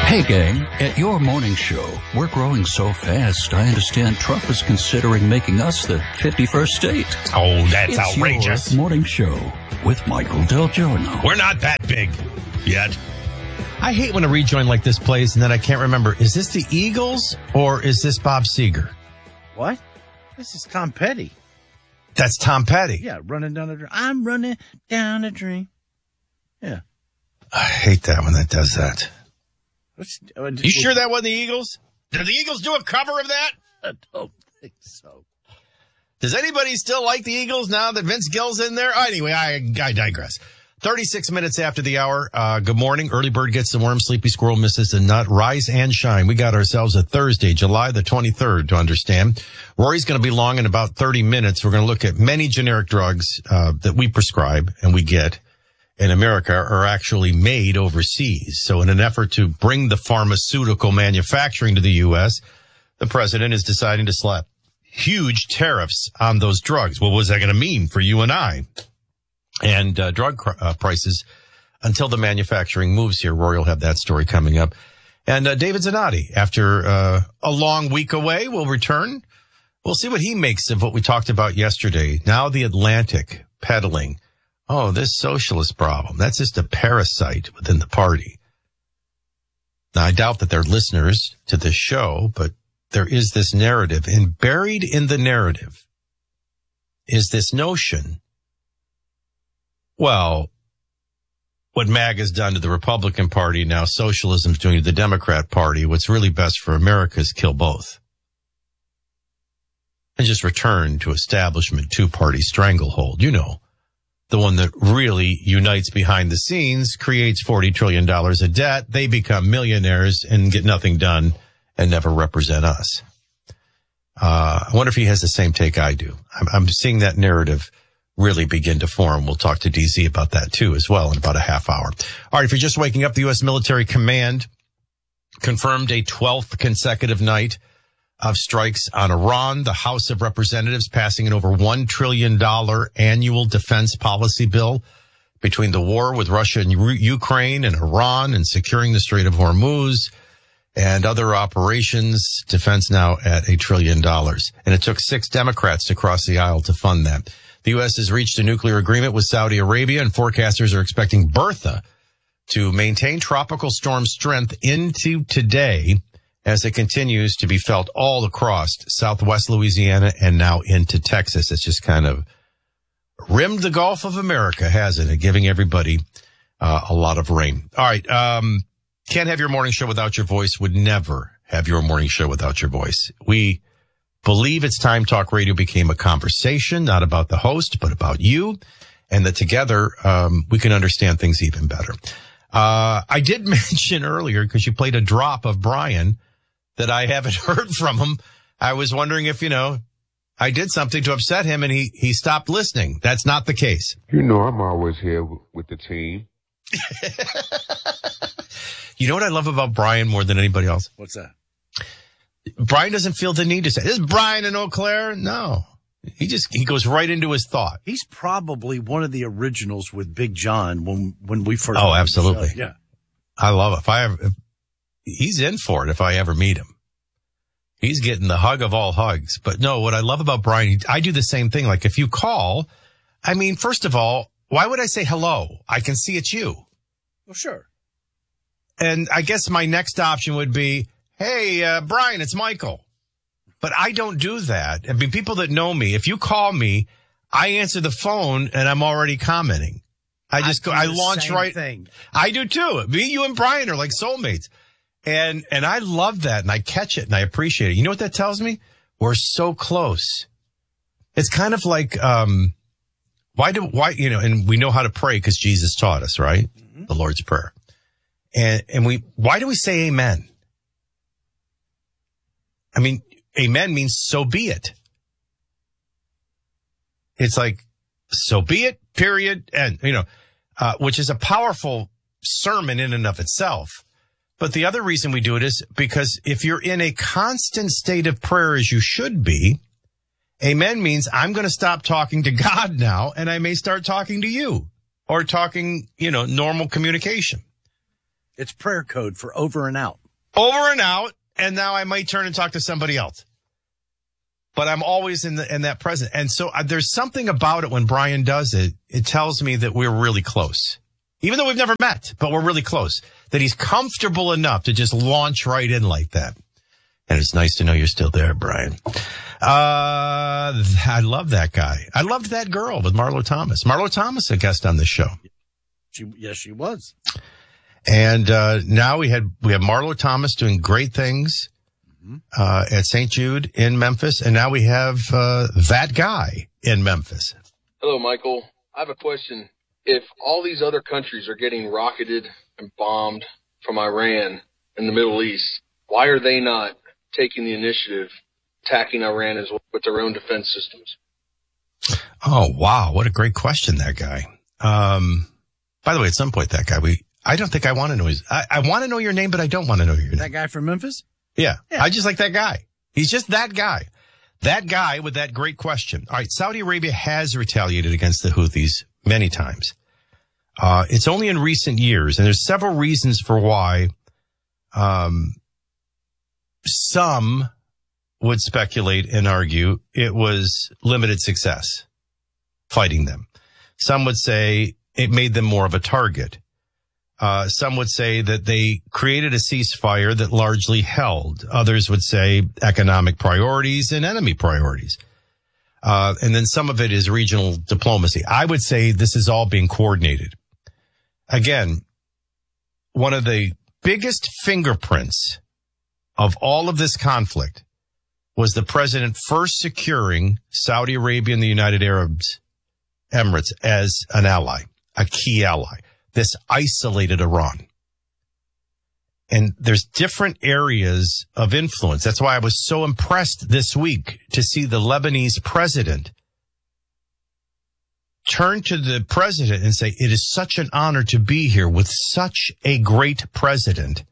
Hey, gang, at your morning show, we're growing so fast, I understand Trump is considering making us the 51st state. Oh, that's It's outrageous. Your morning show with Michael Del Giorno. We're not that big yet. I hate when a rejoin like this plays and then I can't remember, is this the Eagles or is this Bob Seger? What? This is Tom Petty. That's Tom Petty. Yeah, running down a dream. I'm running down a dream. Yeah. I hate that when that does that. You sure that wasn't the Eagles? Did the Eagles do a cover of that? I don't think so. Does anybody still like the Eagles now that Vince Gill's in there? Anyway, I digress. 36 minutes after the hour. Good morning. Early bird gets the worm. Sleepy squirrel misses the nut. Rise and shine. We got ourselves a Thursday, July the 23rd, to understand. Rory's going to be long in about 30 minutes. We're going to look at many generic drugs that we prescribe and we get in America are actually made overseas. So in an effort to bring the pharmaceutical manufacturing to the U.S., the president is deciding to slap huge tariffs on those drugs. What was that going to mean for you and I? And drug prices until the manufacturing moves here. Rory will have that story coming up. And David Zanotti, after a long week away, will return. We'll see what he makes of what we talked about yesterday. Now the Atlantic peddling. Oh, this socialist problem. That's just a parasite within the party. Now, I doubt that they're listeners to this show, but there is this narrative. And buried in the narrative is this notion, well, what MAG has done to the Republican Party, now socialism's doing to the Democrat Party, what's really best for America is kill both. And just return to establishment two-party stranglehold, you know. The one that really unites behind the scenes, creates $40 trillion of debt. They become millionaires and get nothing done and never represent us. I wonder if he has the same take I do. I'm seeing that narrative really begin to form. We'll talk to DZ about that too as well in about a half hour. All right, if you're just waking up, the U.S. Military Command confirmed a 12th consecutive night of strikes on Iran. The House of Representatives passing an over $1 trillion annual defense policy bill between the war with Russia and Ukraine and Iran and securing the Strait of Hormuz and other operations. Defense now at $1 trillion. And it took 6 Democrats to cross the aisle to fund that. The U.S. has reached a nuclear agreement with Saudi Arabia, and forecasters are expecting Bertha to maintain tropical storm strength into today as it continues to be felt all across southwest Louisiana and now into Texas. It's just kind of rimmed the Gulf of America, hasn't it? Giving everybody a lot of rain. All right. Can't have your morning show without your voice. Would never have your morning show without your voice. We believe It's Time Talk Radio became a conversation, not about the host, but about you, and that together we can understand things even better. I did mention earlier, because you played a drop of Brian, that I haven't heard from him. I was wondering if, I did something to upset him and he stopped listening. That's not the case. You know, I'm always here with the team. You know what I love about Brian more than anybody else? What's that? Brian doesn't feel the need to say, this is Brian in Eau Claire. No, he goes right into his thought. He's probably one of the originals with Big John when we first. Oh, absolutely. Yeah. I love it. He's in for it if I ever meet him. He's getting the hug of all hugs. But no, what I love about Brian, I do the same thing. Like if you call, I mean, first of all, why would I say hello? I can see it's you. Well, sure. And I guess my next option would be, hey, Brian, it's Michael. But I don't do that. I mean, people that know me, if you call me, I answer the phone and I'm already commenting. I launch right. Thing. I do too. Me, you, and Brian are like soulmates. And I love that, and I catch it, and I appreciate it. You know what that tells me? We're so close. It's kind of like, and we know how to pray because Jesus taught us, right? Mm-hmm. The Lord's Prayer. And why do we say amen? I mean, amen means so be it. It's like, so be it, period, and, which is a powerful sermon in and of itself. But the other reason we do it is because if you're in a constant state of prayer as you should be, amen means I'm going to stop talking to God now and I may start talking to you or talking, normal communication. It's prayer code for over and out. over and out, and now I might turn and talk to somebody else. But I'm always in that present. And so there's something about it when Brian does it. It tells me that we're really close. Even though we've never met, but we're really close. That he's comfortable enough to just launch right in like that. And it's nice to know you're still there, Brian. I love that guy. I loved that girl with Marlo Thomas. Marlo Thomas, a guest on this show. Yes, she was. And now we have Marlo Thomas doing great things at St. Jude in Memphis. And now we have that guy in Memphis. Hello, Michael. I have a question. If all these other countries are getting rocketed and bombed from Iran in the Middle East, why are they not taking the initiative, attacking Iran as well with their own defense systems? Oh, wow. What a great question, that guy. By the way, at some point, that guy, I don't think I want to know I want to know your name, but I don't want to know your name. That guy from Memphis? Yeah. I just like that guy. He's just that guy. That guy with that great question. All right. Saudi Arabia has retaliated against the Houthis many times. It's only in recent years, and there's several reasons for why, some would speculate and argue it was limited success fighting them. Some would say it made them more of a target. Some would say that they created a ceasefire that largely held. Others would say economic priorities and enemy priorities. And then some of it is regional diplomacy. I would say this is all being coordinated. Again, one of the biggest fingerprints of all of this conflict was the president first securing Saudi Arabia and the United Arab Emirates as an ally, a key ally. This isolated Iran. And there's different areas of influence. That's why I was so impressed this week to see the Lebanese president turn to the president and say, it is such an honor to be here with such a great president.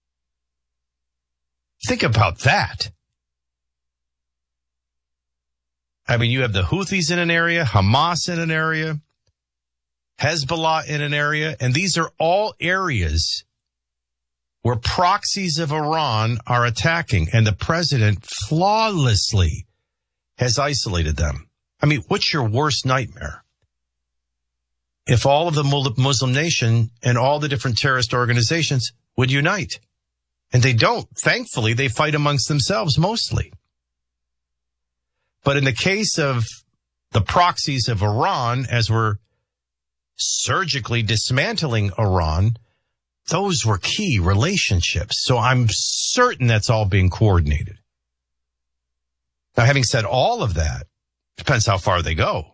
Think about that. I mean, you have the Houthis in an area, Hamas in an area, Hezbollah in an area, and these are all areas where proxies of Iran are attacking, and the president flawlessly has isolated them. I mean, what's your worst nightmare? If all of the Muslim nation and all the different terrorist organizations would unite. And they don't. Thankfully, they fight amongst themselves mostly. But in the case of the proxies of Iran, as we're surgically dismantling Iran, those were key relationships. So I'm certain that's all being coordinated. Now, having said all of that, depends how far they go.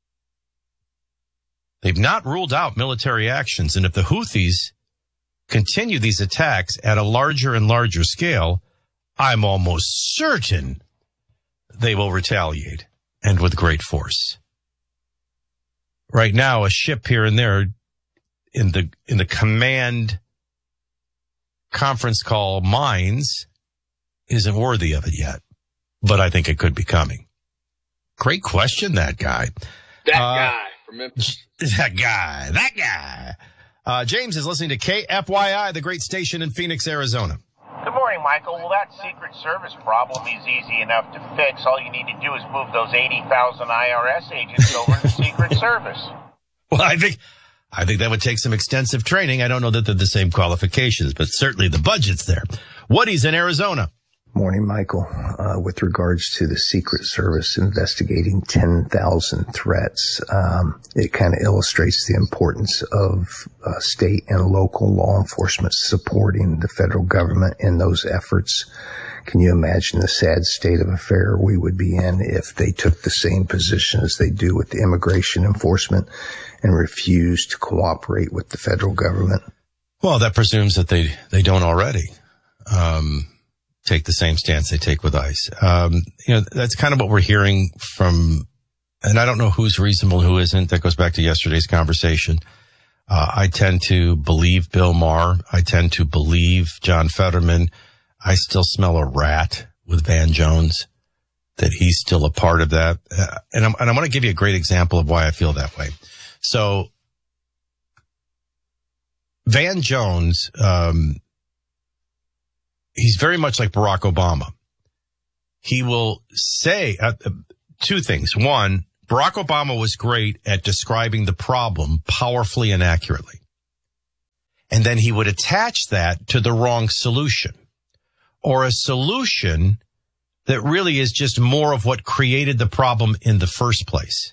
They've not ruled out military actions. And if the Houthis continue these attacks at a larger and larger scale, I'm almost certain they will retaliate, and with great force. Right now, a ship here and there in the command conference call mines isn't worthy of it yet, but I think it could be coming. Great question, that guy. That guy from Memphis. That guy. James is listening to KFYI, the great station in Phoenix, Arizona. Good morning, Michael. Well, that Secret Service problem is easy enough to fix. All you need to do is move those 80,000 IRS agents over to the Secret Service. Well, I think that would take some extensive training. I don't know that they're the same qualifications, but certainly the budget's there. Woody's in Arizona. Morning, Michael. With regards to the Secret Service investigating 10,000 threats, it kind of illustrates the importance of state and local law enforcement supporting the federal government in those efforts. Can you imagine the sad state of affair we would be in if they took the same position as they do with the immigration enforcement and refused to cooperate with the federal government? Well, that presumes that they don't already. Take the same stance they take with ICE. That's kind of what we're hearing from, and I don't know who's reasonable and who isn't. That goes back to yesterday's conversation. I tend to believe Bill Maher. I tend to believe John Fetterman. I still smell a rat with Van Jones, that he's still a part of that. And I'm going to give you a great example of why I feel that way. So Van Jones, he's very much like Barack Obama. He will say two things. One, Barack Obama was great at describing the problem powerfully and accurately. And then he would attach that to the wrong solution, or a solution that really is just more of what created the problem in the first place.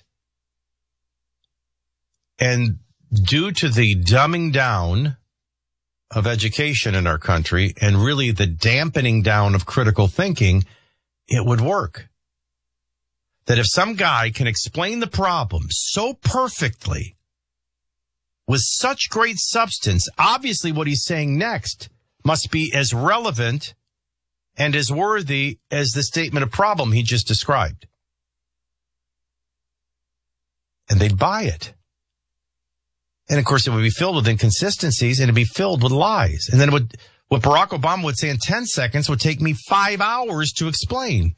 And due to the dumbing down of education in our country and really the dampening down of critical thinking, it would work. That if some guy can explain the problem so perfectly with such great substance, obviously what he's saying next must be as relevant and as worthy as the statement of problem he just described. And they'd buy it. And of course it would be filled with inconsistencies and it'd be filled with lies. And then what Barack Obama would say in 10 seconds would take me 5 hours to explain.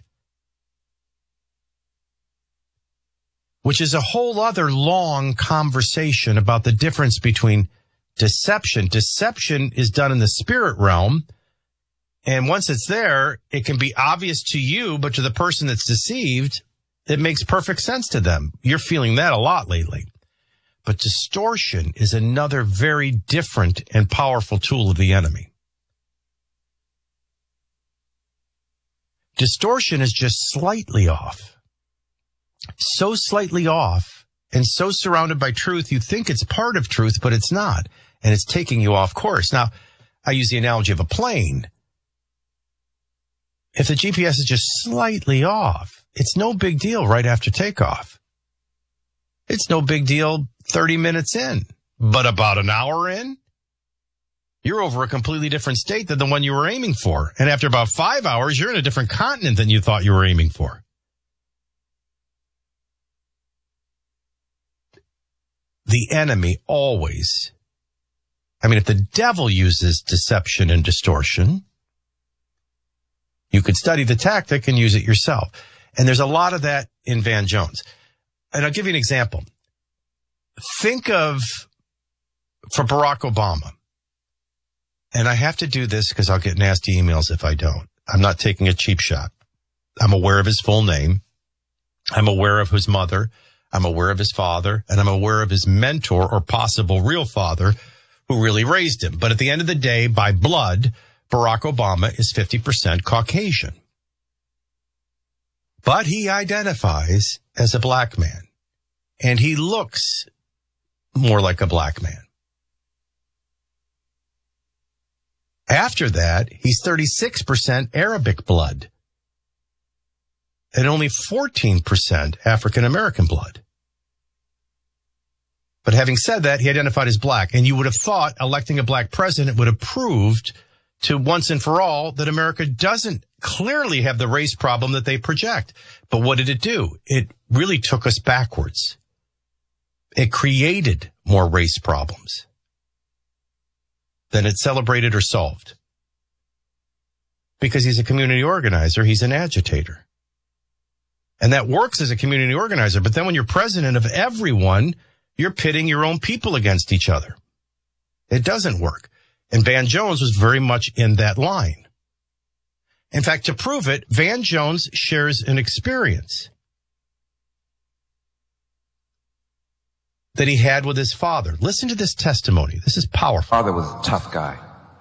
Which is a whole other long conversation about the difference between deception. Deception is done in the spirit realm. And once it's there, it can be obvious to you, but to the person that's deceived, it makes perfect sense to them. You're feeling that a lot lately. But distortion is another very different and powerful tool of the enemy. Distortion is just slightly off. So slightly off and so surrounded by truth, you think it's part of truth, but it's not. And it's taking you off course. Now, I use the analogy of a plane. If the GPS is just slightly off, it's no big deal right after takeoff. It's no big deal 30 minutes in. But about an hour in, you're over a completely different state than the one you were aiming for. And after about 5 hours, you're in a different continent than you thought you were aiming for. The enemy always, if the devil uses deception and distortion, you could study the tactic and use it yourself. And there's a lot of that in Van Jones. And I'll give you an example. Think of, for Barack Obama, and I have to do this because I'll get nasty emails if I don't. I'm not taking a cheap shot. I'm aware of his full name. I'm aware of his mother. I'm aware of his father, and I'm aware of his mentor or possible real father who really raised him. But at the end of the day, by blood, Barack Obama is 50% Caucasian. But he identifies as a black man, and he looks more like a black man. After that, he's 36% Arabic blood and only 14% African-American blood. But having said that, he identified as black, and you would have thought electing a black president would have proved to once and for all that America doesn't clearly have the race problem that they project. But what did it do? It really took us backwards. It created more race problems than it celebrated or solved. Because he's a community organizer, he's an agitator. And that works as a community organizer. But then when you're president of everyone, you're pitting your own people against each other. It doesn't work. And Van Jones was very much in that line. In fact, to prove it, Van Jones shares an experience that he had with his father. Listen to this testimony. This is powerful. My father was a tough guy.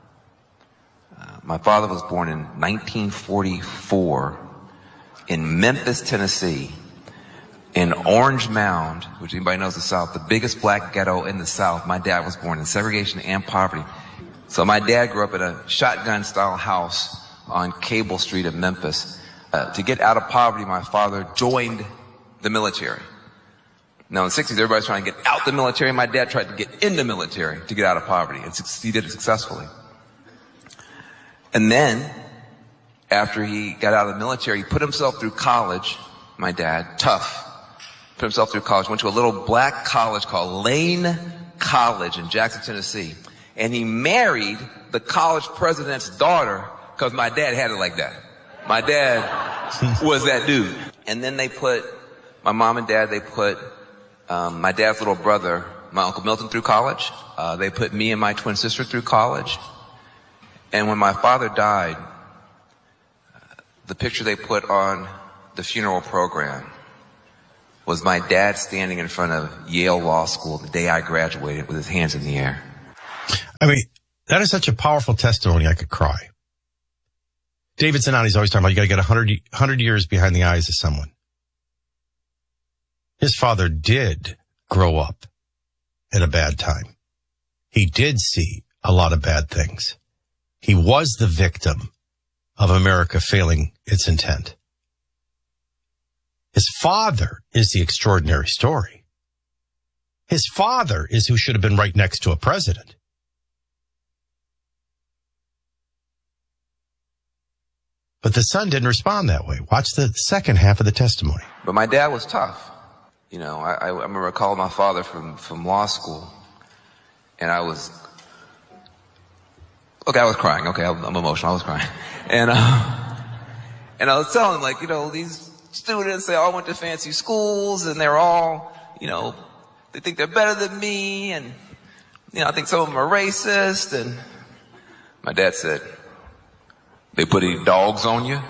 My father was born in 1944 in Memphis, Tennessee, in Orange Mound, which anybody knows the South, the biggest black ghetto in the South. My dad was born in segregation and poverty. So my dad grew up in a shotgun-style house on Cable Street in Memphis. To get out of poverty, my father joined the military. Now in the 60s, everybody's trying to get out the military. My dad tried to get in the military to get out of poverty, and he did it successfully. And then, after he got out of the military, he put himself through college. My dad, tough, put himself through college, went to a little black college called Lane College in Jackson, Tennessee. And he married the college president's daughter because my dad had it like that. My dad was that dude. And then they put, my mom and dad, they put my dad's little brother, my Uncle Milton, through college. They put me and my twin sister through college. And when my father died, the picture they put on the funeral program was my dad standing in front of Yale Law School the day I graduated with his hands in the air. I mean, that is such a powerful testimony, I could cry. David Zanotti's always talking about you got to get 100 years behind the eyes of someone. His father did grow up at a bad time. He did see a lot of bad things. He was the victim of America failing its intent. His father is the extraordinary story. His father is who should have been right next to a president. But the son didn't respond that way. Watch the second half of the testimony. But my dad was tough. You know, I remember calling my father from law school, and I was crying. Okay, I'm emotional. I was crying. And I was telling him, like, you know, these students, they all went to fancy schools, and they're all, you know, they think they're better than me, and, you know, I think some of them are racist. And my dad said, "They put any dogs on you?"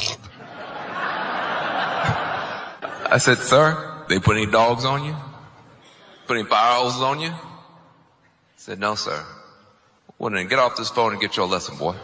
I said, "Sir, they put any dogs on you? Put any fire hoses on you?" He said, "No, sir." "Well, then get off this phone and get your lesson, boy."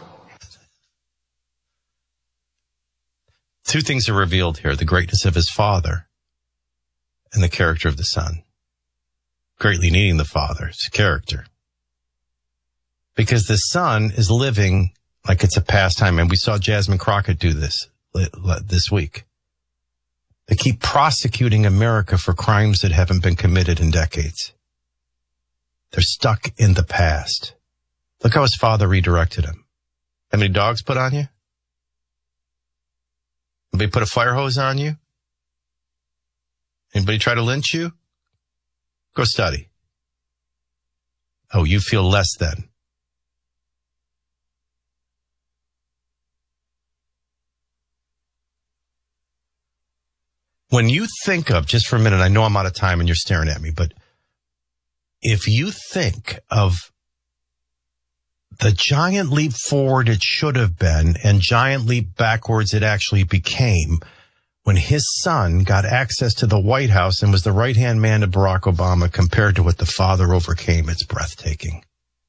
Two things are revealed here: the greatness of his father and the character of the son. Greatly needing the father's character. Because the son is living like it's a pastime, and we saw Jasmine Crockett do this week. They keep prosecuting America for crimes that haven't been committed in decades. They're stuck in the past. Look how his father redirected him. How many dogs put on you? Anybody put a fire hose on you? Anybody try to lynch you? Go study. Oh, you feel less than. When you think of, just for a minute, I know I'm out of time and you're staring at me, but if you think of the giant leap forward it should have been and giant leap backwards it actually became when his son got access to the White House and was the right-hand man to Barack Obama compared to what the father overcame, it's breathtaking.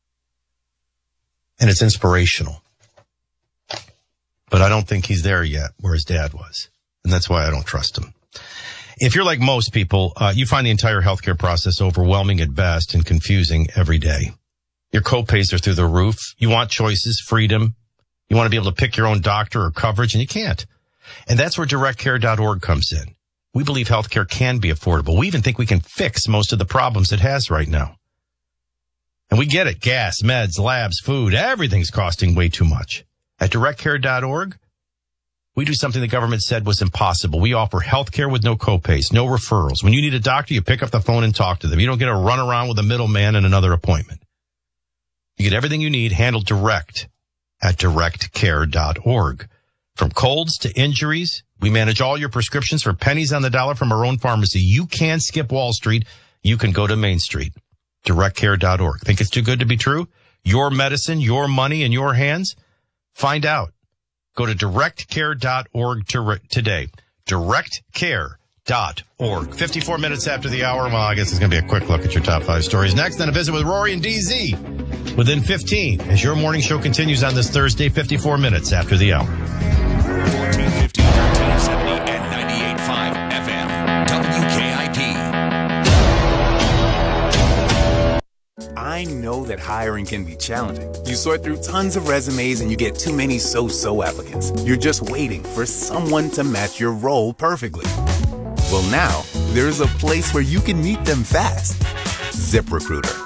And it's inspirational. But I don't think he's there yet where his dad was. And that's why I don't trust him. If you're like most people, you find the entire healthcare process overwhelming at best and confusing every day. Your copays are through the roof. You want choices, freedom. You want to be able to pick your own doctor or coverage, and you can't. And that's where directcare.org comes in. We believe healthcare can be affordable. We even think we can fix most of the problems it has right now. And we get it. Gas, meds, labs, food, everything's costing way too much. At directcare.org, we do something the government said was impossible. We offer healthcare with no copays, no referrals. When you need a doctor, you pick up the phone and talk to them. You don't get to run around with a middleman and another appointment. You get everything you need handled direct at directcare.org. From colds to injuries, we manage all your prescriptions for pennies on the dollar from our own pharmacy. You can skip Wall Street. You can go to Main Street. Directcare.org. Think it's too good to be true? Your medicine, your money in your hands? Find out. Go to directcare.org today. Directcare.org. 54 minutes after the hour. Well, I guess it's going to be a quick look at your top 5 stories. Next, then a visit with Rory and DZ. Within 15, as your morning show continues on this Thursday, 54 minutes after the hour. 1450, 1370, and 98.5 FM. WKIP. I know that hiring can be challenging. You sort through tons of resumes and you get too many so-so applicants. You're just waiting for someone to match your role perfectly. Well, now, there's a place where you can meet them fast. ZipRecruiter.